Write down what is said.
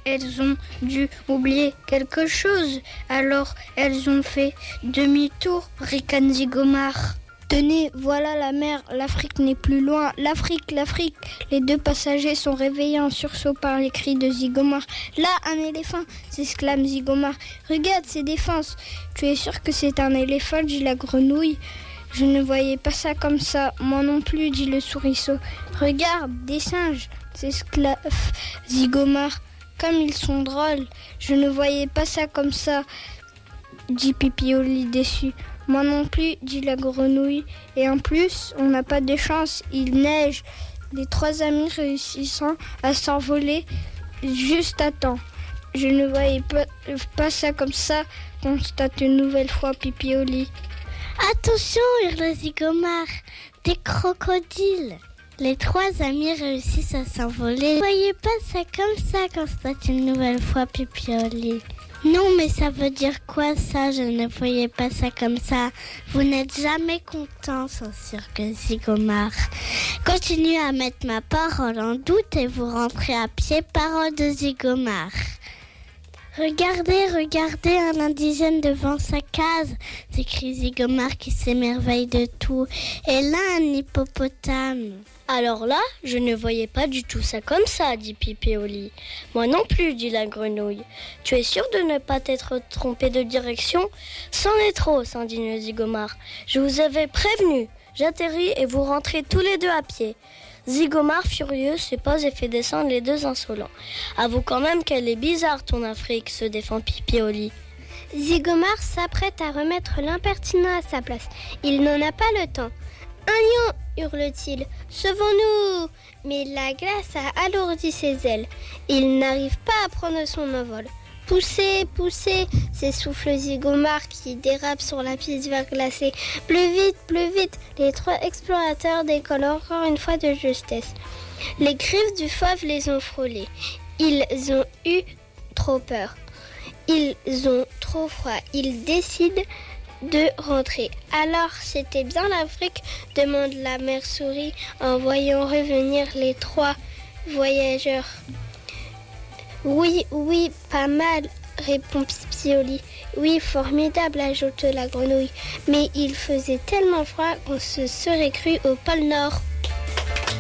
elles ont dû oublier quelque chose. Alors elles ont fait demi-tour, ricane Zygomar. Tenez, voilà la mer, l'Afrique n'est plus loin. L'Afrique, l'Afrique. Les deux passagers sont réveillés en sursaut par les cris de Zygomar. Là, un éléphant, s'exclame Zygomar. Regarde ses défenses. Tu es sûr que c'est un éléphant, dit la grenouille. Je ne voyais pas ça comme ça. Moi non plus, dit le souriceau. Regarde, des singes, s'exclame Zygomar. Comme ils sont drôles. Je ne voyais pas ça comme ça, dit Pipioli déçu. Moi non plus, dit la grenouille. Et en plus, on n'a pas de chance, il neige. Les trois amis réussissant à s'envoler juste à temps. Je ne voyais pas ça comme ça, constate une nouvelle fois Pipioli. Attention, hurle Zygomar, des crocodiles. Les trois amis réussissent à s'envoler. Ne voyez pas ça comme ça, constate une nouvelle fois Pipioli. Non, mais ça veut dire quoi ça? Je ne voyais pas ça comme ça. Vous n'êtes jamais content, s'insurge Zygomar. Continuez à mettre ma parole en doute et vous rentrez à pied, parole de Zygomar. Regardez, regardez, un indigène devant sa case, s'écrie Zygomar qui s'émerveille de tout. Et là, un hippopotame. Alors là, je ne voyais pas du tout ça comme ça, dit Pipioli. Moi non plus, dit la grenouille. Tu es sûr de ne pas t'être trompé de direction? C'en est trop, s'indigne Zygomar. Je vous avais prévenu. J'atterris et vous rentrez tous les deux à pied. Zygomar, furieux, se pose et fait descendre les deux insolents. Avoue quand même qu'elle est bizarre, ton Afrique, se défend Pipioli. Zygomar s'apprête à remettre l'impertinent à sa place. Il n'en a pas le temps. Un lion, hurle-t-il. Sauvons-nous! Mais la glace a alourdi ses ailes. Il n'arrive pas à prendre son envol. Poussez, poussez, s'essouffle Zygomar qui dérape sur la piste verglacée. Plus vite, les trois explorateurs décollent encore une fois de justesse. Les griffes du fauve les ont frôlés. Ils ont eu trop peur. Ils ont trop froid. Ils décident de rentrer. Alors, c'était bien l'Afrique, demande la mère souris en voyant revenir les trois voyageurs. Oui, pas mal, répond Pipioli. Oui, formidable, ajoute la grenouille. Mais il faisait tellement froid qu'on se serait cru au pôle Nord.